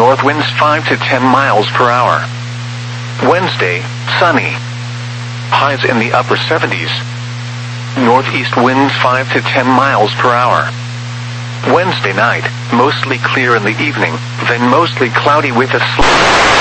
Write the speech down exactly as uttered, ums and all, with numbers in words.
north winds five to ten miles per hour. Wednesday, sunny. Highs in the upper seventies. Northeast winds five to ten miles per hour. Wednesday night, mostly clear in the evening, then mostly cloudy with a slight